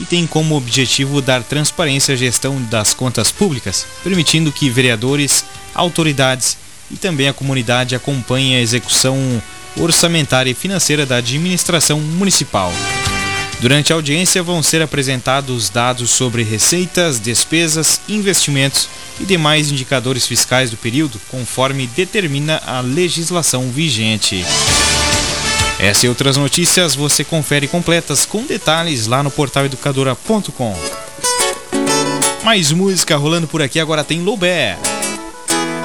e tem como objetivo dar transparência à gestão das contas públicas, permitindo que vereadores, autoridades e também a comunidade acompanhem a execução orçamentária e financeira da administração municipal. Durante a audiência vão ser apresentados dados sobre receitas, despesas, investimentos e demais indicadores fiscais do período, conforme determina a legislação vigente. Essa e outras notícias você confere completas com detalhes lá no portal educadora.com. Mais música rolando por aqui, agora tem Lobé.